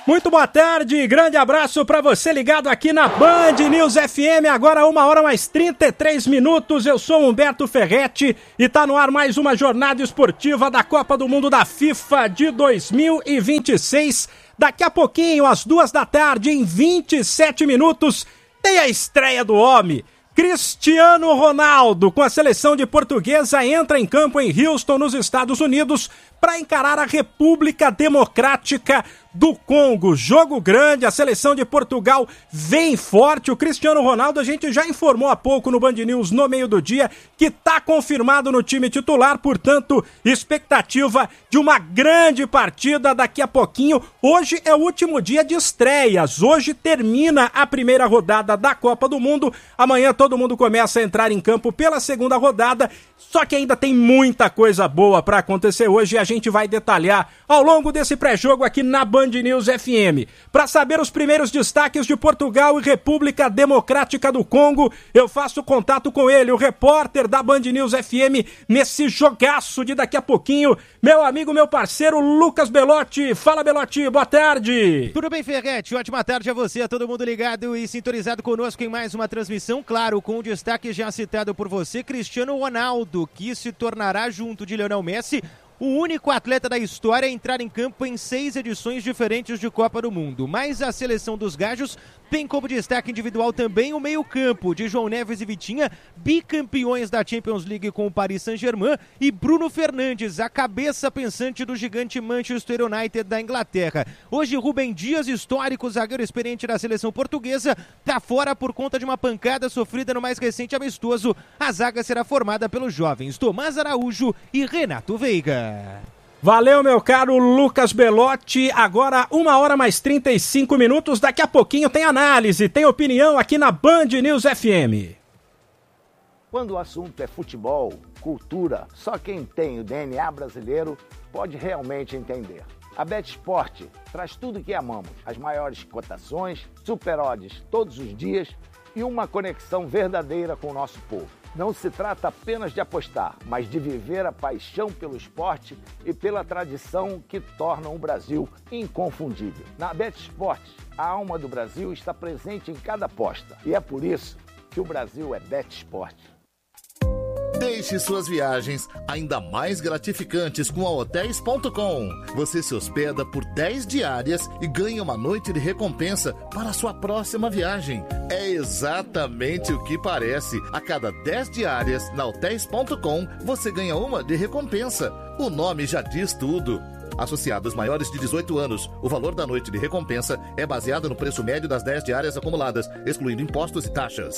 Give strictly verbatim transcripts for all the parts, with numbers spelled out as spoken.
Muito boa tarde, grande abraço pra você ligado aqui na Band News F M, agora uma hora mais trinta e três minutos, eu sou Humberto Ferretti e tá no ar mais uma jornada esportiva da Copa do Mundo da FIFA de dois mil e vinte e seis. Daqui a pouquinho, às duas da tarde, em vinte e sete minutos, tem a estreia do homem. Cristiano Ronaldo, com a seleção de Portuguesa, entra em campo em Houston, nos Estados Unidos, para encarar a República Democrática do Congo. Jogo grande, a seleção de Portugal vem forte. O Cristiano Ronaldo, a gente já informou há pouco no Band News, no meio do dia, que está confirmado no time titular, portanto, expectativa de uma grande partida daqui a pouquinho. Hoje é o último dia de estreias, hoje termina a primeira rodada da Copa do Mundo, amanhã todo mundo começa a entrar em campo pela segunda rodada, só que ainda tem muita coisa boa para acontecer hoje e a gente vai detalhar ao longo desse pré-jogo aqui na Band News F M. Para saber os primeiros destaques de Portugal e República Democrática do Congo, eu faço contato com ele, o repórter da Band News F M, nesse jogaço de daqui a pouquinho, meu amigo, meu parceiro Lucas Belotti. Fala, Belotti, boa tarde. Tudo bem, Ferretti? Ótima tarde a você, a todo mundo ligado e sintonizado conosco em mais uma transmissão, claro, com o destaque já citado por você, Cristiano Ronaldo, que se tornará, junto de Lionel Messi, o único atleta da história a entrar em campo em seis edições diferentes de Copa do Mundo. Mas a seleção dos Gajos tem como destaque individual também o meio-campo de João Neves e Vitinha, bicampeões da Champions League com o Paris Saint-Germain, e Bruno Fernandes, a cabeça pensante do gigante Manchester United da Inglaterra. Hoje, Rubem Dias, histórico zagueiro experiente da seleção portuguesa, está fora por conta de uma pancada sofrida no mais recente amistoso. A zaga será formada pelos jovens Tomás Araújo e Renato Veiga. Valeu, meu caro Lucas Belotti. Agora uma hora mais trinta e cinco minutos. Daqui a pouquinho tem análise, tem opinião aqui na Band News F M. Quando o assunto é futebol, cultura, só quem tem o D N A brasileiro pode realmente entender. A BetSport traz tudo que amamos, as maiores cotações, super odds todos os dias e uma conexão verdadeira com o nosso povo. Não se trata apenas de apostar, mas de viver a paixão pelo esporte e pela tradição que tornam o Brasil inconfundível. Na BetSport, a alma do Brasil está presente em cada aposta. E é por isso que o Brasil é BetSport. Deixe suas viagens ainda mais gratificantes com a hotéis ponto com. Você se hospeda por dez diárias e ganha uma noite de recompensa para a sua próxima viagem. É exatamente o que parece. A cada dez diárias na hotéis ponto com, você ganha uma de recompensa. O nome já diz tudo. Associados maiores de dezoito anos, o valor da noite de recompensa é baseado no preço médio das dez diárias acumuladas, excluindo impostos e taxas.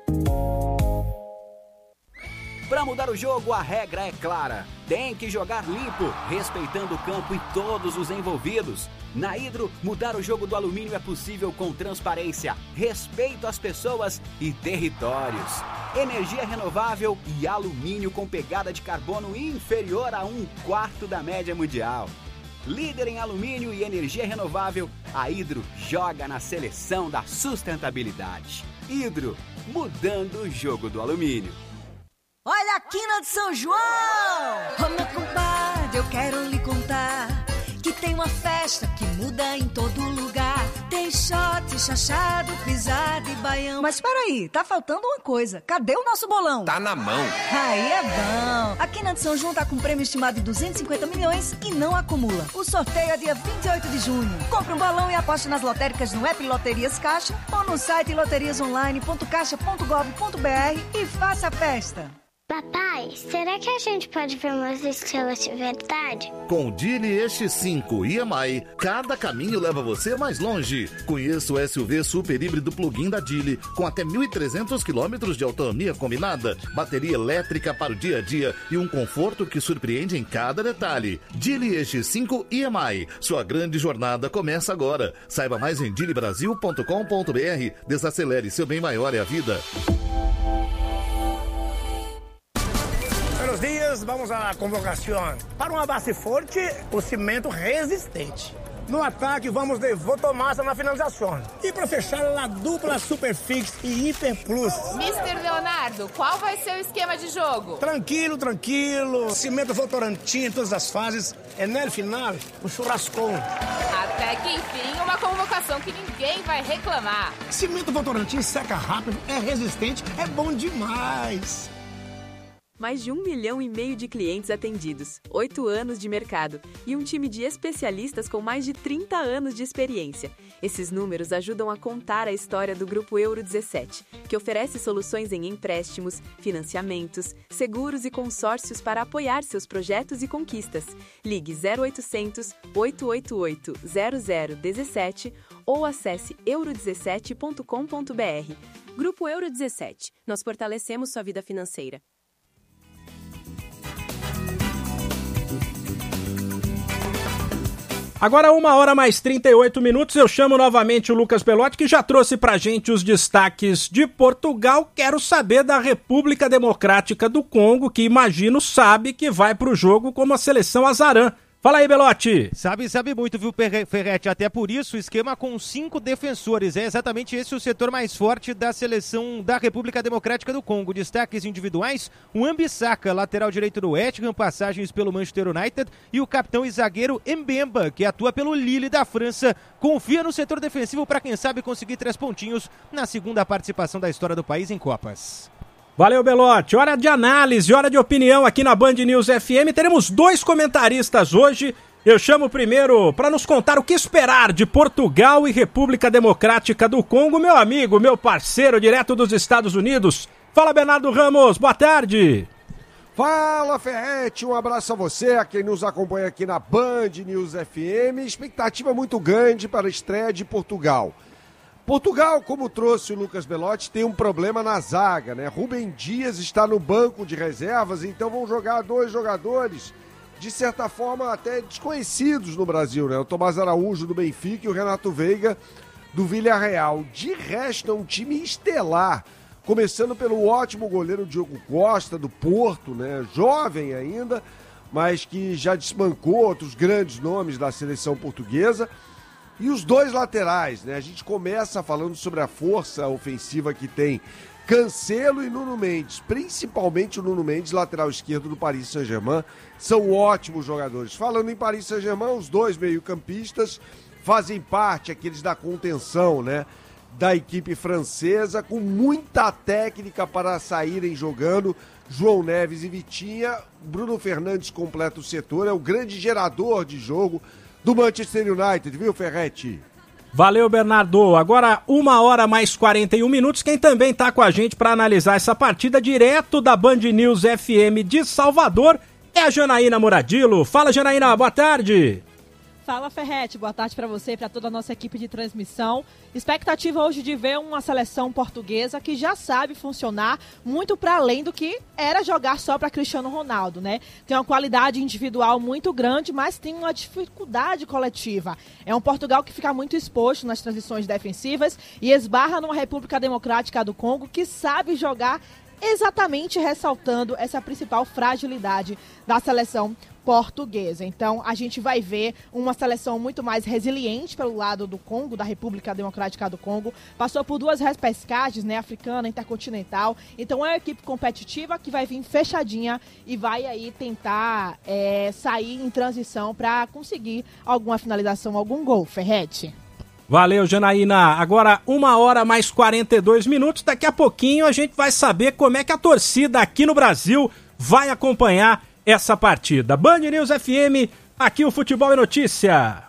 Para mudar o jogo, a regra é clara. Tem que jogar limpo, respeitando o campo e todos os envolvidos. Na Hidro, mudar o jogo do alumínio é possível com transparência, respeito às pessoas e territórios. Energia renovável e alumínio com pegada de carbono inferior a um quarto da média mundial. Líder em alumínio e energia renovável, a Hidro joga na seleção da sustentabilidade. Hidro, mudando o jogo do alumínio. Olha a quina de São João! Ô meu compadre, eu quero lhe contar que tem uma festa que muda em todo lugar. Tem shot, chachado, pisada e baião. Mas peraí, tá faltando uma coisa. Cadê o nosso bolão? Tá na mão. Aí é bom. A quina de São João tá com um prêmio estimado de duzentos e cinquenta milhões e não acumula. O sorteio é dia vinte e oito de junho. Compre um bolão e aposte nas lotéricas no app Loterias Caixa ou no site loterias online ponto caixa ponto gov ponto br e faça a festa. Papai, será que a gente pode ver umas estrelas de verdade? Com o Geely E X cinco e M I, cada caminho leva você mais longe. Conheça o S U V super híbrido plug-in da Geely, com até mil e trezentos quilômetros de autonomia combinada, bateria elétrica para o dia a dia e um conforto que surpreende em cada detalhe. Geely E X cinco e M I, sua grande jornada começa agora. Saiba mais em geely brasil ponto com ponto br. Desacelere, seu bem maior é a vida. Buenos dias, vamos à convocação. Para uma base forte, o cimento resistente. No ataque, vamos de Votomassa na finalização. E para fechar, a dupla Superfix e Hiper Plus. mister Leonardo, qual vai ser o esquema de jogo? Tranquilo, tranquilo. Cimento Votorantim em todas as fases. É no final, o churrascão. Até que enfim, uma convocação que ninguém vai reclamar. Cimento Votorantim seca rápido, é resistente, é bom demais. Mais de um milhão e meio de clientes atendidos, oito anos de mercado e um time de especialistas com mais de trinta anos de experiência. Esses números ajudam a contar a história do Grupo Euro dezessete, que oferece soluções em empréstimos, financiamentos, seguros e consórcios para apoiar seus projetos e conquistas. Ligue zero oitocentos, oito oito oito, zero zero um sete ou acesse euro dezessete ponto com ponto br. Grupo Euro dezessete. Nós fortalecemos sua vida financeira. Agora, uma hora mais trinta e oito minutos, eu chamo novamente o Lucas Belotti, que já trouxe pra gente os destaques de Portugal. Quero saber da República Democrática do Congo, que imagino sabe que vai pro jogo como a seleção azarã. Fala aí, Belotti. Sabe, sabe muito, viu, Ferretti? Até por isso, o esquema com cinco defensores. É exatamente esse o setor mais forte da seleção da República Democrática do Congo. Destaques individuais, o Ambissaka, lateral direito do West Ham, passagens pelo Manchester United, e o capitão e zagueiro Mbemba, que atua pelo Lille da França. Confia no setor defensivo para quem sabe conseguir três pontinhos na segunda participação da história do país em Copas. Valeu, Belotti. Hora de análise, hora de opinião aqui na Band News F M. Teremos dois comentaristas hoje. Eu chamo primeiro para nos contar o que esperar de Portugal e República Democrática do Congo, meu amigo, meu parceiro, direto dos Estados Unidos. Fala, Bernardo Ramos, boa tarde. Fala, Ferretti, um abraço a você, a quem nos acompanha aqui na Band News F M. Expectativa muito grande para a estreia de Portugal. Portugal, como trouxe o Lucas Belotti, tem um problema na zaga, né? Rubem Dias está no banco de reservas, então vão jogar dois jogadores, de certa forma até desconhecidos no Brasil, né? O Tomás Araújo do Benfica e o Renato Veiga do Villarreal. De resto, é um time estelar, começando pelo ótimo goleiro Diogo Costa, do Porto, né? Jovem ainda, mas que já desbancou outros grandes nomes da seleção portuguesa. E os dois laterais, né? A gente começa falando sobre a força ofensiva que tem Cancelo e Nuno Mendes, principalmente o Nuno Mendes, lateral esquerdo do Paris Saint-Germain, são ótimos jogadores. Falando em Paris Saint-Germain, os dois meio-campistas fazem parte, aqueles da contenção, né? Da equipe francesa, com muita técnica para saírem jogando. João Neves e Vitinha, Bruno Fernandes completa o setor, é o grande gerador de jogo do Manchester United, viu, Ferretti? Valeu, Bernardo. Agora, uma hora mais quarenta e um minutos. Quem também está com a gente para analisar essa partida direto da Band News F M de Salvador é a Janaína Muradilo. Fala, Janaína, boa tarde. Fala, Ferretti, boa tarde para você e para toda a nossa equipe de transmissão. Expectativa hoje de ver uma seleção portuguesa que já sabe funcionar muito para além do que era jogar só para Cristiano Ronaldo, né? Tem uma qualidade individual muito grande, mas tem uma dificuldade coletiva. É um Portugal que fica muito exposto nas transições defensivas e esbarra numa República Democrática do Congo que sabe jogar exatamente ressaltando essa principal fragilidade da seleção portuguesa. Então, a gente vai ver uma seleção muito mais resiliente pelo lado do Congo, da República Democrática do Congo. Passou por duas repescagens, né, africana, intercontinental. Então, é uma equipe competitiva que vai vir fechadinha e vai aí tentar é, sair em transição para conseguir alguma finalização, algum gol, Ferretti. Valeu, Janaína. Agora, uma hora mais quarenta e dois minutos. Daqui a pouquinho a gente vai saber como é que a torcida aqui no Brasil vai acompanhar essa partida. Band News F M, aqui o Futebol é Notícia.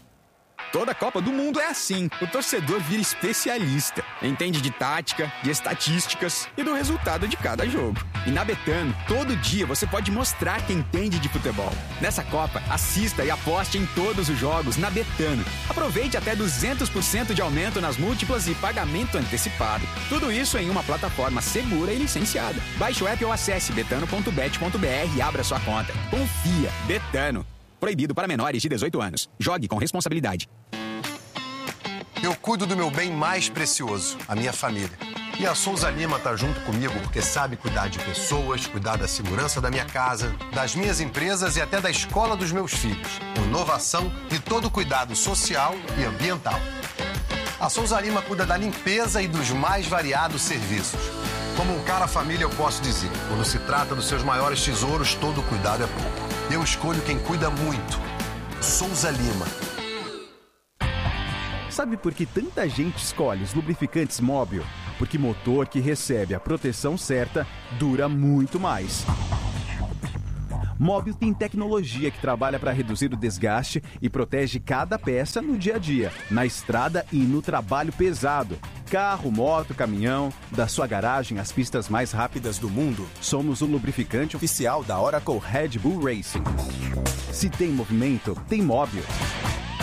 Toda Copa do Mundo é assim. O torcedor vira especialista. Entende de tática, de estatísticas e do resultado de cada jogo. E na Betano, todo dia você pode mostrar que entende de futebol. Nessa Copa, assista e aposte em todos os jogos na Betano. Aproveite até duzentos por cento de aumento nas múltiplas e pagamento antecipado. Tudo isso em uma plataforma segura e licenciada. Baixe o app ou acesse betano ponto bet ponto br e abra sua conta. Confia. Betano. Proibido para menores de dezoito anos. Jogue com responsabilidade. Eu cuido do meu bem mais precioso, a minha família. E a Souza Lima tá junto comigo porque sabe cuidar de pessoas, cuidar da segurança da minha casa, das minhas empresas e até da escola dos meus filhos. Inovação e todo cuidado social e ambiental. A Souza Lima cuida da limpeza e dos mais variados serviços. Como um cara família, eu posso dizer, quando se trata dos seus maiores tesouros, todo cuidado é pouco. Eu escolho quem cuida muito. Souza Lima. Sabe por que tanta gente escolhe os lubrificantes Móbil? Porque motor que recebe a proteção certa dura muito mais. Móbil tem tecnologia que trabalha para reduzir o desgaste e protege cada peça no dia a dia, na estrada e no trabalho pesado. Carro, moto, caminhão, da sua garagem às pistas mais rápidas do mundo, somos o lubrificante oficial da Oracle Red Bull Racing. Se tem movimento, tem Móbil.